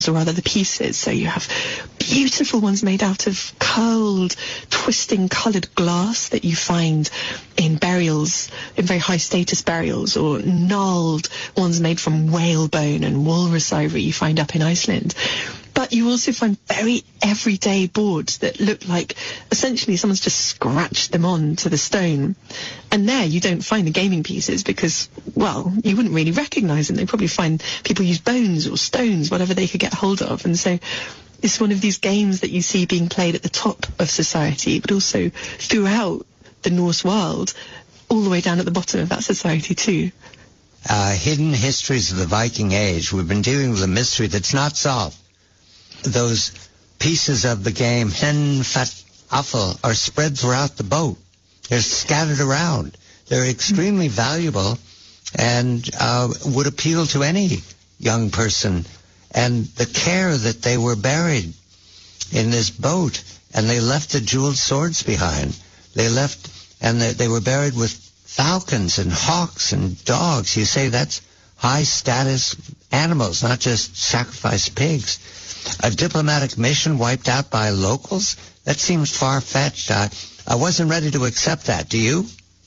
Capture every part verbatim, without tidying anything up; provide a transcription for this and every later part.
or rather the pieces. So you have beautiful ones made out of curled, twisting, coloured glass that you find in burials, in very high status burials, or gnarled ones made from whale bone and walrus ivory you find up in Iceland. But you also find very everyday boards that look like essentially someone's just scratched them on to the stone. And there you don't find the gaming pieces because, well, you wouldn't really recognise them. They probably find people use bones or stones, whatever they could get hold of. And so it's one of these games that you see being played at the top of society, but also throughout the Norse world, all the way down at the bottom of that society too. Uh, hidden histories of the Viking Age. We've been dealing with a mystery that's not solved. Those pieces of the game, hen, fat, affel, are spread throughout the boat. They're scattered around. They're extremely valuable and uh, would appeal to any young person. And the care that they were buried in this boat, and they left the jeweled swords behind. They left, and they, they were buried with falcons and hawks and dogs. You say that's high-status animals, not just sacrificed pigs. A diplomatic mission wiped out by locals? That seems far-fetched. I, I wasn't ready to accept that. Do you?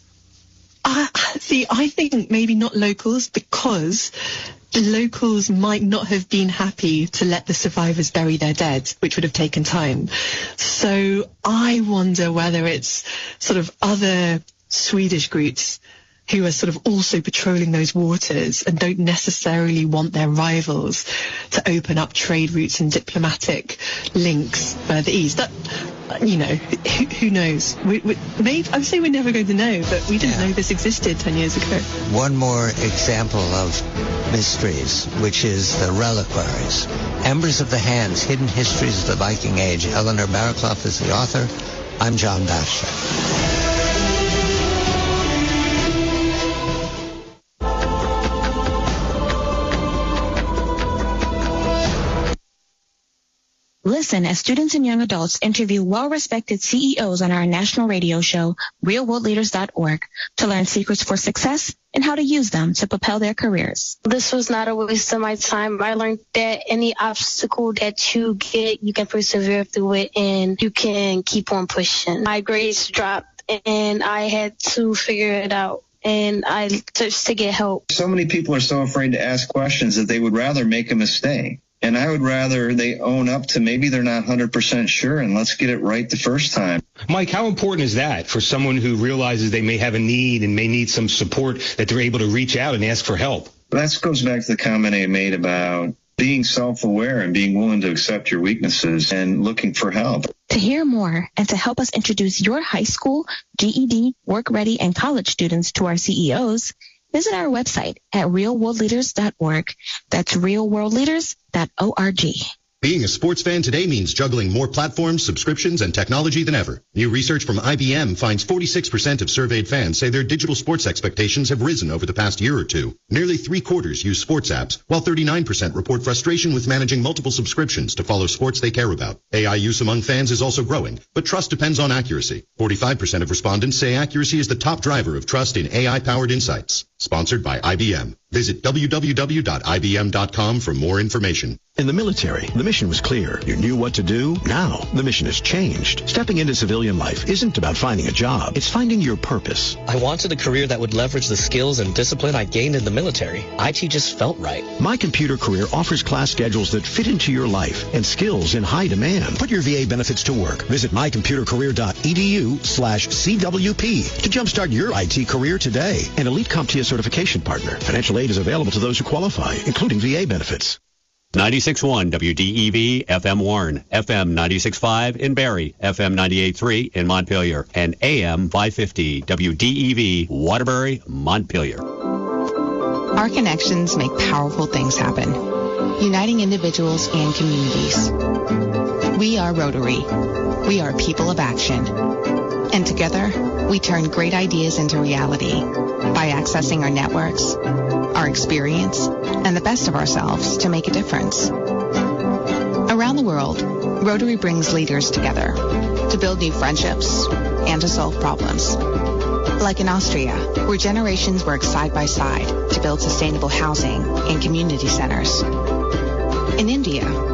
Uh, see, I think maybe not locals, because the locals might not have been happy to let the survivors bury their dead, which would have taken time. So I wonder whether it's sort of other Swedish groups who are sort of also patrolling those waters and don't necessarily want their rivals to open up trade routes and diplomatic links further east. That, you know, who, who knows? We, we, maybe, I would say we're never going to know, but we didn't yeah. know this existed ten years ago. One more example of mysteries, which is the reliquaries. Embers of the Hands, Hidden Histories of the Viking Age. Eleanor Barraclough is the author. I'm John Batchelor. Listen as students and young adults interview well-respected C E Os on our national radio show, real world leaders dot org, to learn secrets for success and how to use them to propel their careers. This was not a waste of my time. I learned that any obstacle that you get, you can persevere through it and you can keep on pushing. My grades dropped and I had to figure it out. And I searched to get help. So many people are so afraid to ask questions that they would rather make a mistake. And I would rather they own up to maybe they're not one hundred percent sure, and let's get it right the first time. Mike, how important is that for someone who realizes they may have a need and may need some support, that they're able to reach out and ask for help? That goes back to the comment I made about being self-aware and being willing to accept your weaknesses and looking for help. To hear more and to help us introduce your high school, G E D, work ready, and college students to our C E Os, visit our website at real world leaders dot org. That's real world leaders dot org. Being a sports fan today means juggling more platforms, subscriptions, and technology than ever. New research from I B M finds forty-six percent of surveyed fans say their digital sports expectations have risen over the past year or two. Nearly three quarters use sports apps, while thirty-nine percent report frustration with managing multiple subscriptions to follow sports they care about. A I use among fans is also growing, but trust depends on accuracy. forty-five percent of respondents say accuracy is the top driver of trust in A I-powered insights. Sponsored by I B M. Visit w w w dot i b m dot com for more information. In the military, the mission was clear. You knew what to do. Now, the mission has changed. Stepping into civilian life isn't about finding a job. It's finding your purpose. I wanted a career that would leverage the skills and discipline I gained in the military. I T just felt right. My Computer Career offers class schedules that fit into your life and skills in high demand. Put your V A benefits to work. Visit my computer career dot e d u slash c w p to jumpstart your I T career today. An Elite CompTIA certification partner. Financial aid is available to those who qualify, including V A benefits. ninety-six point one W D E V F M Warren, F M ninety-six point five in Barrie, F M ninety-eight point three in Montpelier, and A M five fifty W D E V Waterbury, Montpelier. Our connections make powerful things happen, uniting individuals and communities. We are Rotary. We are people of action. And together, we turn great ideas into reality by accessing our networks, our experience, and the best of ourselves to make a difference. Around the world, Rotary brings leaders together to build new friendships and to solve problems. Like in Austria, where generations work side by side to build sustainable housing and community centers. In India,